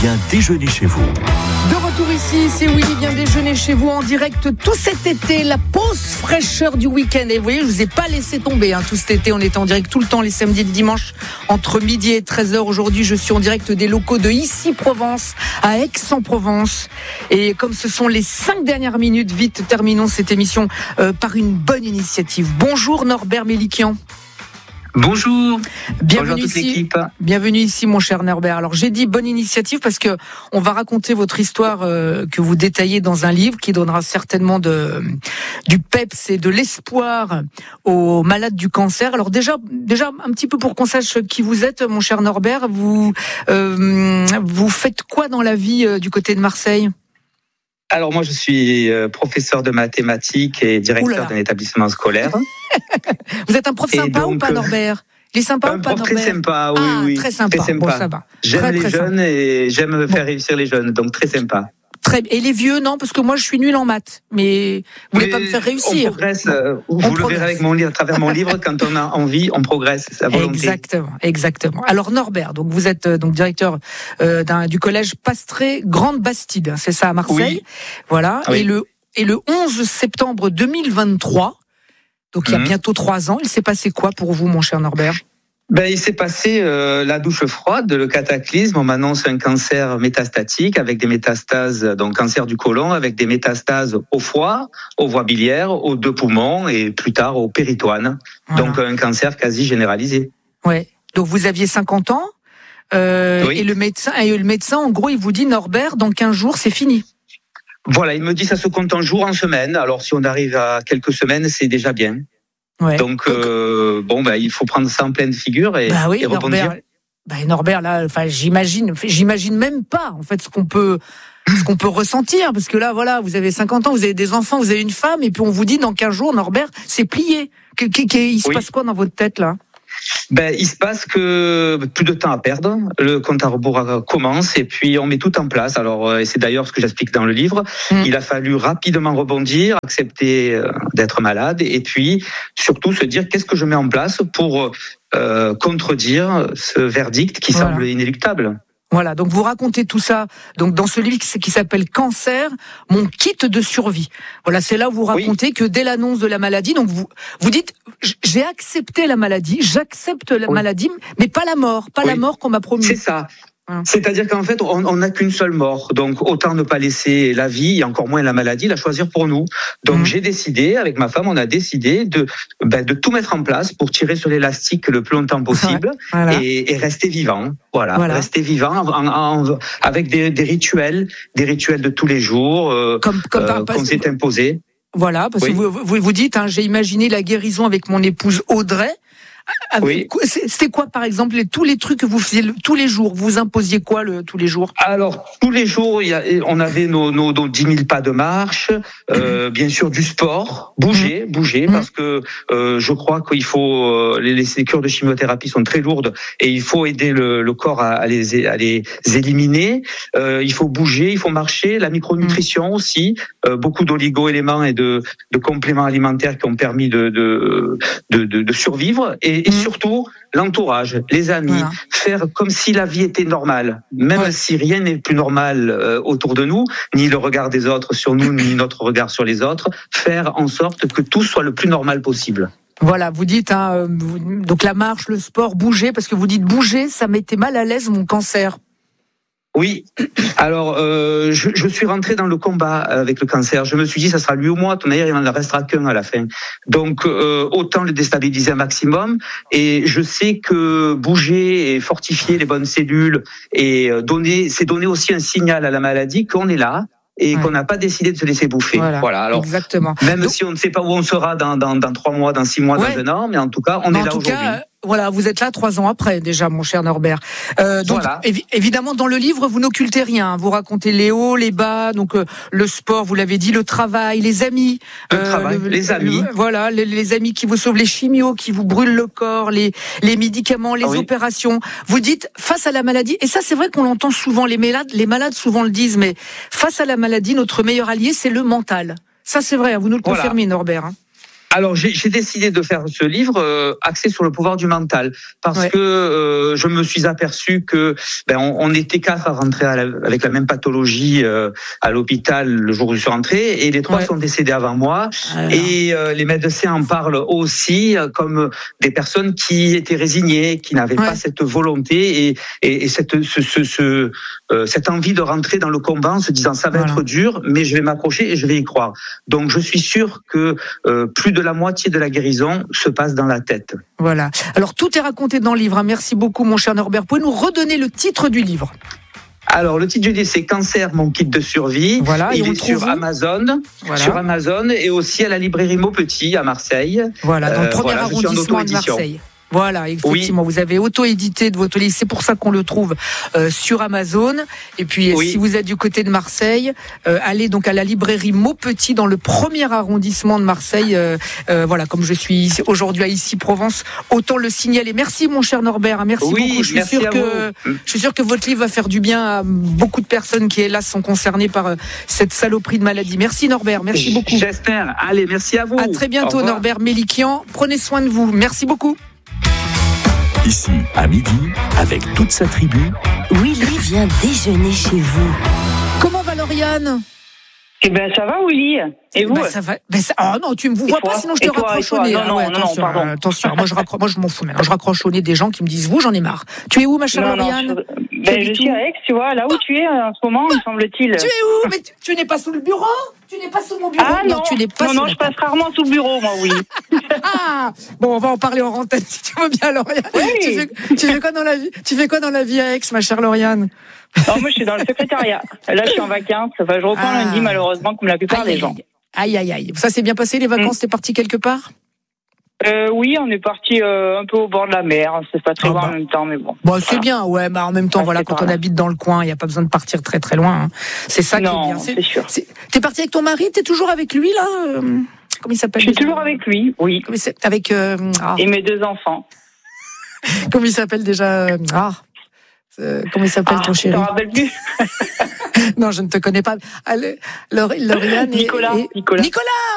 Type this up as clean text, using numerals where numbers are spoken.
vient déjeuner chez vous. De retour ici, c'est Willy vient déjeuner chez vous en direct tout cet été, la pause fraîcheur du week-end. Et vous voyez, je vous ai pas laissé tomber tout cet été, on était en direct tout le temps, les samedis et les dimanches, entre midi et 13h. Aujourd'hui, je suis en direct des locaux de Ici Provence, à Aix-en-Provence. Et comme ce sont les 5 dernières minutes, vite terminons cette émission par une bonne initiative. Bonjour Norbert Mélikian. Bonjour. Bienvenue Bonjour toute ici. l'équipe. Bienvenue ici, mon cher Norbert. Alors, j'ai dit bonne initiative parce que on va raconter votre histoire que vous détaillez dans un livre qui donnera certainement du peps et de l'espoir aux malades du cancer. Alors déjà un petit peu pour qu'on sache qui vous êtes, mon cher Norbert. Vous faites quoi dans la vie du côté de Marseille ? Alors moi je suis professeur de mathématiques et directeur d'un établissement scolaire. Vous êtes un prof sympa ou pas, Norbert ? Il est sympa ou pas, Norbert ? Très sympa, oui. Très sympa. Bon, ça va. J'aime les jeunes et j'aime faire réussir les jeunes, donc très sympa. Et les vieux, non, parce que moi je suis nul en maths, mais vous voulez pas me faire réussir. On progresse, vous le verrez avec mon livre, à travers mon livre, quand on a envie, on progresse, c'est à volonté. Exactement. Alors Norbert, donc vous êtes donc directeur du collège Pastré Grande Bastide, c'est ça à Marseille. Oui. Voilà. Oui. Et le 11 septembre 2023, donc il y a bientôt 3 ans, il s'est passé quoi pour vous, mon cher Norbert ? Il s'est passé la douche froide, le cataclysme. On m'annonce un cancer métastatique avec des métastases, donc cancer du côlon, avec des métastases au foie, aux voies biliaires, aux 2 poumons et plus tard au péritoine. Voilà. Donc un cancer quasi généralisé. Ouais. Donc vous aviez 50 ans oui. et le médecin, en gros, il vous dit Norbert, dans 15 jours, c'est fini. Voilà, il me dit ça se compte en jours, en semaines. Alors si on arrive à quelques semaines, c'est déjà bien. Ouais. Donc il faut prendre ça en pleine figure et rebondir. Norbert, là, enfin, j'imagine même pas en fait ce qu'on peut ressentir, parce que là, voilà, vous avez 50 ans, vous avez des enfants, vous avez une femme, et puis on vous dit dans 15 jours, Norbert, c'est plié. Il se passe quoi dans votre tête là ? Il se passe que plus de temps à perdre, le compte à rebours commence et puis on met tout en place. Alors, et c'est d'ailleurs ce que j'explique dans le livre, il a fallu rapidement rebondir, accepter d'être malade et puis surtout se dire qu'est-ce que je mets en place pour contredire ce verdict qui semble inéluctable. Voilà, donc vous racontez tout ça donc dans ce livre qui s'appelle Cancer, mon kit de survie. Voilà, c'est là où vous racontez que dès l'annonce de la maladie, donc vous dites j'ai accepté la maladie, j'accepte la maladie, mais pas la mort, la mort qu'on m'a promis. C'est ça. C'est-à-dire qu'en fait, on n'a qu'une seule mort. Donc, autant ne pas laisser la vie, et encore moins la maladie, la choisir pour nous. Donc, j'ai décidé, avec ma femme, on a décidé de tout mettre en place pour tirer sur l'élastique le plus longtemps possible et rester vivant. Voilà. Rester vivant avec des rituels de tous les jours qu'on s'est imposés. Voilà, parce que vous dites, j'ai imaginé la guérison avec mon épouse Audrey. C'était quoi, par exemple, tous les trucs que vous faisiez tous les jours ? Vous imposiez quoi tous les jours ? Alors, tous les jours, on avait nos 10 000 pas de marche, bien sûr du sport, bouger, parce que je crois qu'il faut les cures de chimiothérapie sont très lourdes et il faut aider le corps à les éliminer. Il faut bouger, il faut marcher, la micronutrition aussi, beaucoup d'oligo-éléments et de compléments alimentaires qui ont permis de survivre. Et surtout, l'entourage, les amis, faire comme si la vie était normale, même si rien n'est plus normal autour de nous, ni le regard des autres sur nous, ni notre regard sur les autres, faire en sorte que tout soit le plus normal possible. Voilà, vous dites, donc la marche, le sport, bouger, parce que vous dites bouger, ça mettait mal à l'aise mon cancer. Oui, alors je suis rentré dans le combat avec le cancer. Je me suis dit, ça sera lui ou moi. D'ailleurs, il n'en restera qu'un à la fin. Donc, autant le déstabiliser un maximum. Et je sais que bouger et fortifier les bonnes cellules et c'est donner aussi un signal à la maladie qu'on est là et qu'on n'a pas décidé de se laisser bouffer. Voilà. Alors, exactement. Même si on ne sait pas où on sera dans 3 mois, dans 6 mois, dans 1 an, mais en tout cas, on est là aujourd'hui. Voilà, vous êtes là 3 ans après déjà, mon cher Norbert. Donc évidemment, dans le livre, vous n'occultez rien. Vous racontez les hauts, les bas, donc le sport, vous l'avez dit, le travail, les amis. Les amis. Voilà, les amis qui vous sauvent, les chimios qui vous brûlent le corps, les médicaments, les opérations. Vous dites face à la maladie, et ça c'est vrai qu'on l'entend souvent. Les malades souvent le disent, mais face à la maladie, notre meilleur allié, c'est le mental. Ça c'est vrai. Vous nous le confirmez, Norbert. Alors j'ai décidé de faire ce livre axé sur le pouvoir du mental parce que je me suis aperçu que on était 4 à rentrer avec la même pathologie à l'hôpital le jour où je suis rentré et les 3 sont décédés avant moi. Et les médecins en parlent aussi comme des personnes qui étaient résignées, qui n'avaient pas cette volonté et cette envie de rentrer dans le combat en se disant ça va être dur mais je vais m'accrocher et je vais y croire. Donc je suis sûr que plus de la moitié de la guérison se passe dans la tête. Voilà. Alors tout est raconté dans le livre. Hein. Merci beaucoup mon cher Norbert. Pouvez nous redonner le titre du livre ? Alors, le titre du livre, c'est Cancer, mon kit de survie. Voilà, il est sur Amazon, et aussi à la librairie Maupetit à Marseille. Voilà, dans le premier arrondissement de Marseille. Voilà, effectivement, vous avez auto-édité de votre livre, c'est pour ça qu'on le trouve sur Amazon. Et puis, si vous êtes du côté de Marseille, allez donc à la librairie Maupetit dans le premier arrondissement de Marseille. Voilà, comme je suis aujourd'hui à Issy-Provence, autant le signaler. Merci mon cher Norbert, merci beaucoup. Je suis sûr que votre livre va faire du bien à beaucoup de personnes qui, hélas, sont concernées par cette saloperie de maladie. Merci Norbert, merci beaucoup. J'espère. Allez, merci à vous. À très bientôt Norbert Mélikian. Prenez soin de vous. Merci beaucoup. Ici, à midi, avec toute sa tribu, Willy vient déjeuner chez vous. Comment va Lauriane ? Eh ben ça va Willy. Et vous ça va. Oh non, tu me vois pas, sinon je te raccroche au nez. Non, pardon. Attention, moi je m'en fous maintenant. Je raccroche au nez des gens qui me disent vous, j'en ai marre. Tu es où ma chère Lauriane ? Je suis à Aix, tu vois, là où tu es en ce moment, il semble-t-il. Tu es où ? Mais tu n'es pas sous le bureau ? Tu n'es pas sous mon bureau ? Ah non, tu n'es pas non, je passe rarement sous le bureau, moi, oui. Ah bon, on va en parler en antenne si tu veux bien, Lauriane. Oui. Tu fais quoi dans la vie ? Tu fais quoi dans la vie à Aix, ma chère Lauriane ? Non, moi, je suis dans le secrétariat. Là, je suis en vacances. Enfin, je reprends lundi, malheureusement, comme la plupart des gens. Aïe. Ça s'est bien passé, les vacances ? T'es parti quelque part ? Oui, on est parti un peu au bord de la mer. C'est pas très loin en même temps, mais bon. Bon, c'est bien, mais en même temps, voilà, quand on habite dans le coin, il n'y a pas besoin de partir très très loin. Hein. C'est ça qui est bien. C'est sûr. T'es parti avec ton mari ? T'es toujours avec lui, là Comment il s'appelle ? Je suis toujours avec lui, oui. Avec... Et mes 2 enfants. Comment il s'appelle déjà comment il s'appelle ton chéri ? Je ne me rappelle plus. Non, je ne te connais pas. Allez, Lauriane Nicolas. Nicolas